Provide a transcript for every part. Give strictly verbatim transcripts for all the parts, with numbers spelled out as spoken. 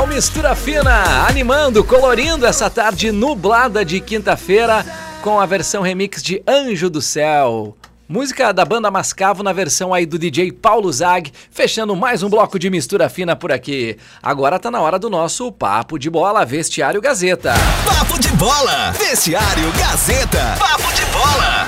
Mistura Fina, animando, colorindo essa tarde nublada de quinta-feira com a versão remix de Anjo do Céu. Música da banda Mascavo na versão aí do D J Paulo Zag, fechando mais um bloco de Mistura Fina por aqui. Agora tá na hora do nosso Papo de Bola, Vestiário Gazeta. Papo de Bola, Vestiário Gazeta. Papo de Bola.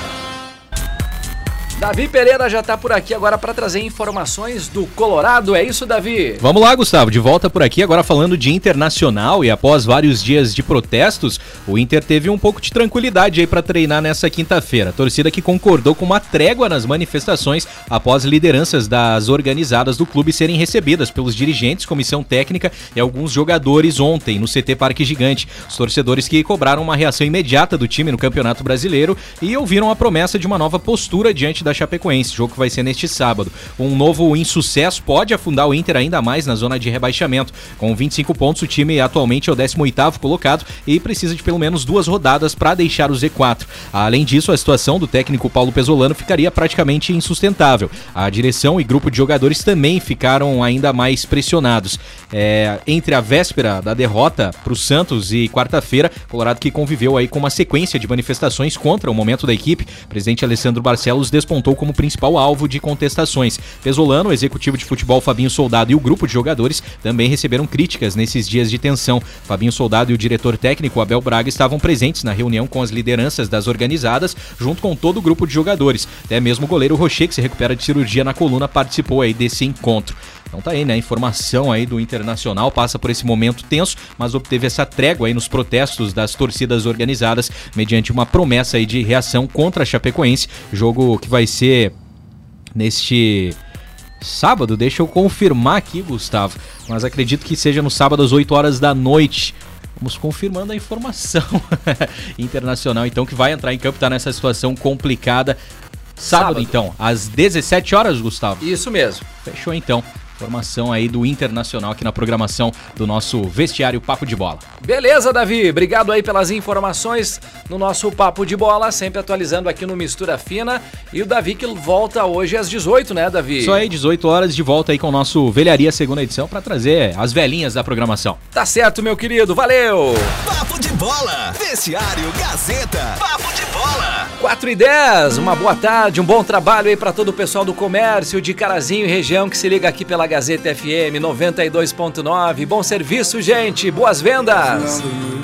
Davi Pereira já tá por aqui agora para trazer informações do Colorado, é isso, Davi? Vamos lá, Gustavo, de volta por aqui agora falando de Internacional, e após vários dias de protestos, o Inter teve um pouco de tranquilidade aí para treinar nessa quinta-feira. A torcida que concordou com uma trégua nas manifestações após lideranças das organizadas do clube serem recebidas pelos dirigentes, comissão técnica e alguns jogadores ontem no C T Parque Gigante. Os torcedores que cobraram uma reação imediata do time no Campeonato Brasileiro e ouviram a promessa de uma nova postura diante da Chapecoense, jogo que vai ser neste sábado. Um novo insucesso pode afundar o Inter ainda mais na zona de rebaixamento. Com vinte e cinco pontos, o time atualmente é o décimo oitavo colocado e precisa de pelo menos duas rodadas para deixar o Z quatro. Além disso, a situação do técnico Paulo Pesolano ficaria praticamente insustentável. A direção e grupo de jogadores também ficaram ainda mais pressionados. É, entre a véspera da derrota para o Santos e quarta-feira, Colorado que conviveu aí com uma sequência de manifestações contra o momento da equipe, o presidente Alessandro Barcelos despontou como principal alvo de contestações. Pesolano, o executivo de futebol Fabinho Soldado e o grupo de jogadores também receberam críticas nesses dias de tensão. Fabinho Soldado e o diretor técnico Abel Braga estavam presentes na reunião com as lideranças das organizadas, junto com todo o grupo de jogadores. Até mesmo o goleiro Rocher, que se recupera de cirurgia na coluna, participou aí desse encontro. Então tá aí, né? A informação aí do Internacional passa por esse momento tenso, mas obteve essa trégua aí nos protestos das torcidas organizadas, mediante uma promessa aí de reação contra a Chapecoense, jogo que vai ser neste sábado, deixa eu confirmar aqui, Gustavo, mas acredito que seja no sábado às oito horas da noite. Vamos confirmando a informação. Internacional, então, que vai entrar em campo, tá nessa situação complicada. Sábado, sábado, então, às dezessete horas, Gustavo? Isso mesmo. Fechou, então. Informação aí do Internacional aqui na programação do nosso Vestiário Papo de Bola. Beleza, Davi. Obrigado aí pelas informações no nosso Papo de Bola, sempre atualizando aqui no Mistura Fina. E o Davi que volta hoje às dezoito, né, Davi? Isso aí, dezoito horas de volta aí com o nosso Velharia segunda edição para trazer as velhinhas da programação. Tá certo, meu querido. Valeu! Papo de Bola, Vestiário Gazeta. Papo de Bola. quatro e dez, uma boa tarde, um bom trabalho aí para todo o pessoal do comércio de Carazinho e região que se liga aqui pela Gazeta F M noventa e dois ponto nove. Bom serviço, gente. Boas vendas.